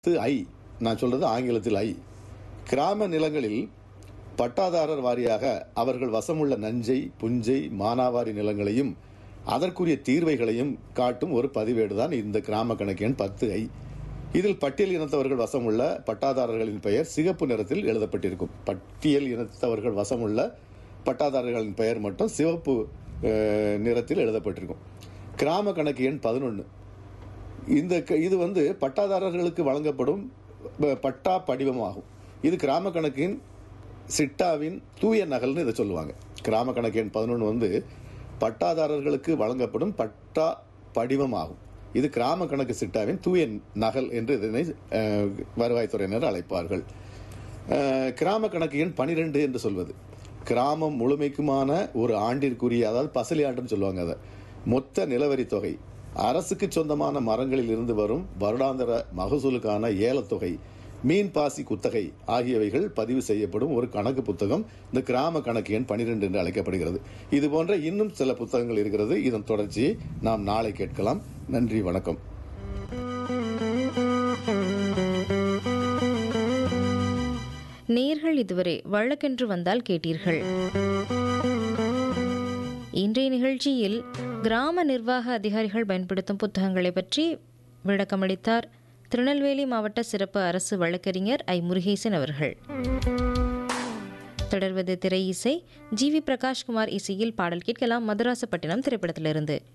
ஐ நான் சொல்றது ஆங்கிலத்தில் ஐ. கிராம நிலங்களில் பட்டாதாரர் வாரியாக அவர்கள் வசமுள்ள நஞ்சை, புஞ்சை, மானாவாரி நிலங்களையும் அதற்குரிய தீர்வைகளையும் காட்டும் ஒரு பதிவேடு தான் இந்த கிராம கணக்கு எண் 10I. இதில் பட்டியல் இனத்தவர்கள் வசமுள்ள பட்டாதாரர்களின் பெயர் சிகப்பு நிறத்தில் எழுதப்பட்டிருக்கும். பட்டியல் இனத்தவர்கள் வசமுள்ள பட்டாதாரர்களின் பெயர் மட்டும் சிவப்பு நிறத்தில் எழுதப்பட்டிருக்கும். கிராம கணக்கு எண் 11. இது பட்டாதாரர்களுக்கு வழங்கப்படும் பட்டா படிவமாகும். இது கிராம கணக்கின் சிட்டாவின் தூய நகல்னு இதை சொல்லுவாங்க. கிராம கணக்கு எண் 11 பட்டாதாரர்களுக்கு வழங்கப்படும் பட்டா படிவமாகும். இது கிராம கணக்கு சிட்டாவின் தூய நகல் என்று இதனை வருவாய்த்துறையினர் அழைப்பார்கள். கிராம கணக்கு எண் 12 என்று சொல்வது கிராமம் முழுமைக்குமான ஒரு ஆண்டிற்குரிய, அதாவது பசலி ஆண்டுன்னு சொல்லுவாங்க, அதை மொத்த நிலவரி தொகை, அரசுக்கு சொந்தமான மரங்களில் இருந்து வரும் வருடாந்திர மகசூலுக்கான ஏலத்தொகை, மீன் பாசி குத்தகை ஆகியவைகள் பதிவு செய்யப்படும் ஒரு கணக்கு புத்தகம் இந்த கிராம கணக்கு எண் 12 என்று அழைக்கப்படுகிறது. இது போன்ற இன்னும் சில புத்தகங்கள் இருக்கிறது. இதன் தொடர்ச்சியை நாம் நாளை கேட்கலாம். நன்றி, வணக்கம். நேயர்கள் இதுவரை வழக்கென்று வந்தால் கேட்டீர்கள். இன்றைய நிகழ்ச்சியில் கிராம நிர்வாக அதிகாரிகள் பயன்படுத்தும் புத்தகங்களை பற்றி விளக்கமளித்தார் திருநெல்வேலி மாவட்ட சிறப்பு அரசு வழக்கறிஞர் ஐ. முருகேசன் அவர்கள். தொடர்வது திரை இசை. ஜி.வி. பிரகாஷ்குமார் இசையில் பாடல் கேட்கலாம். மதுராசப்பட்டினம் திரைப்படத்திலிருந்து.